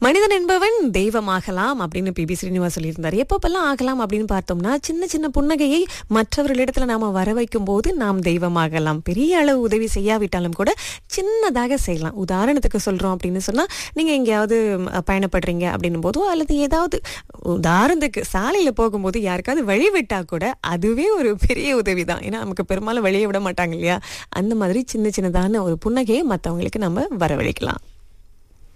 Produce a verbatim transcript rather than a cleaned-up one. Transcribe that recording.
மனிதன் என்பவன் தெய்வமாகலாம் அப்படின்னு பி பி ஸ்ரீனிவாஸ் சொல்லியிருந்தார். எப்பப்பெல்லாம் ஆகலாம் அப்படின்னு பார்த்தோம்னா, சின்ன சின்ன புன்னகையை மற்றவர்களிடத்துல நாம வர வைக்கும் போது நாம் தெய்வமாகலாம். பெரிய அளவு உதவி செய்யாவிட்டாலும் கூட சின்னதாக செய்யலாம். உதாரணத்துக்கு சொல்றோம் அப்படின்னு சொன்னா, நீங்க எங்கேயாவது அஹ், பயணப்படுறீங்க அப்படின்னும் போதோ, அல்லது ஏதாவது உதாரணத்துக்கு சாலையில போகும்போது யாருக்காவது வழி விட்டா கூட அதுவே ஒரு பெரிய உதவி தான். ஏன்னா நமக்கு பெரும்பாலும் வழியை விட மாட்டாங்க இல்லையா? அந்த மாதிரி சின்ன சின்னதான ஒரு புன்னகையை மற்றவங்களுக்கு நம்ம வரவழைக்கலாம்.